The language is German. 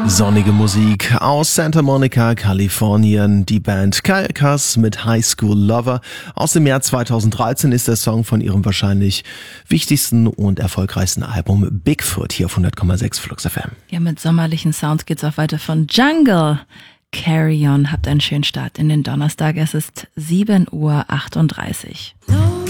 Sonnige Musik aus Santa Monica, Kalifornien. Die Band Kaya Kass mit High School Lover. Aus dem Jahr 2013 ist der Song von ihrem wahrscheinlich wichtigsten und erfolgreichsten Album Bigfoot hier auf 100,6 Flux FM. Ja, mit sommerlichen Sounds geht's auch weiter von Jungle. Carry on, habt einen schönen Start in den Donnerstag. Es ist 7:38 Uhr.